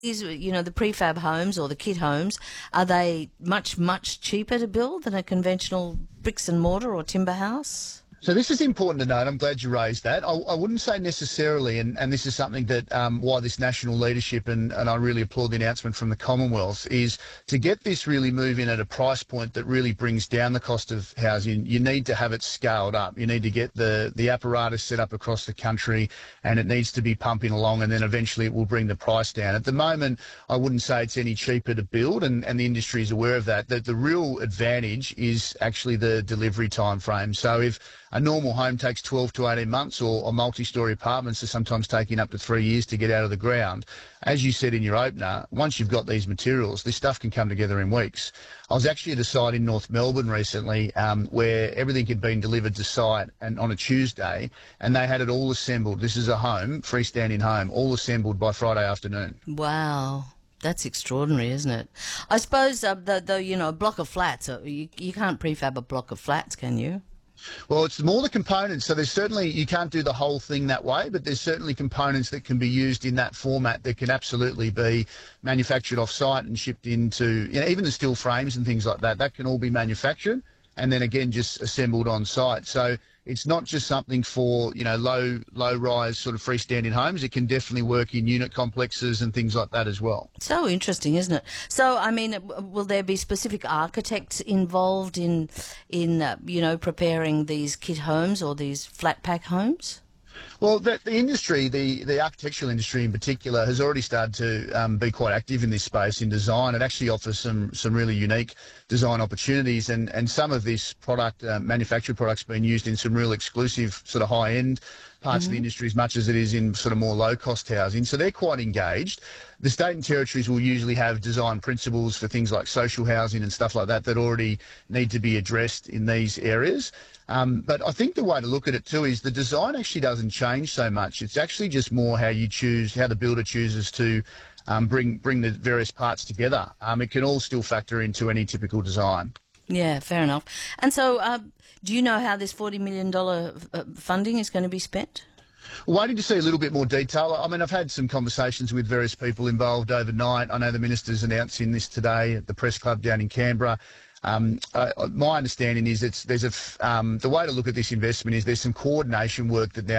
These, the prefab homes or the kit homes, are they much, much cheaper to build than a conventional bricks and mortar or timber house? So this is important to note. I'm glad you raised that. I wouldn't say necessarily, and this is something that why this national leadership, and I really applaud the announcement from the Commonwealth, is to get this really moving at a price point that really brings down the cost of housing. You need to have it scaled up. You need to get the apparatus set up across the country, and it needs to be pumping along, and then eventually it will bring the price down. At the moment, I wouldn't say it's any cheaper to build, and the industry is aware of that. That the real advantage is actually the delivery time frame. So if a normal home takes 12 to 18 months, or multi-storey apartments are sometimes taking up to 3 years to get out of the ground. As you said in your opener, once you've got these materials, this stuff can come together in weeks. I was actually at a site in North Melbourne recently where everything had been delivered to site and on a Tuesday, and they had it all assembled. This is a home, freestanding home, all assembled by Friday afternoon. Wow. That's extraordinary, isn't it? I suppose, a block of flats, you can't prefab a block of flats, can you? Well, it's more the components. So there's certainly, you can't do the whole thing that way, but there's certainly components that can be used in that format that can absolutely be manufactured off-site and shipped into, even the steel frames and things like that. That can all be manufactured and then again just assembled on site. So it's not just something for, low-rise sort of freestanding homes. It can definitely work in unit complexes and things like that as well. So interesting, isn't it? So, will there be specific architects involved in preparing these kit homes or these flat pack homes? Well, the industry, the architectural industry in particular, has already started to be quite active in this space in design. It actually offers some really unique design opportunities, and some of this product, manufactured products, being used in some real exclusive sort of high-end parts of the industry as much as it is in sort of more low-cost housing. So they're quite engaged. The state and territories will usually have design principles for things like social housing and stuff like that that already need to be addressed in these areas. But I think the way to look at it too is the design actually doesn't change so much. It's actually just more how the builder chooses to bring the various parts together. It can all still factor into any typical design. Yeah, fair enough. And so do you know how this $40 million funding is going to be spent? Waiting to see a little bit more detail. I mean, I've had some conversations with various people involved overnight. I know the Minister's announcing this today at the Press Club down in Canberra. My understanding is the way to look at this investment is there's some coordination work that now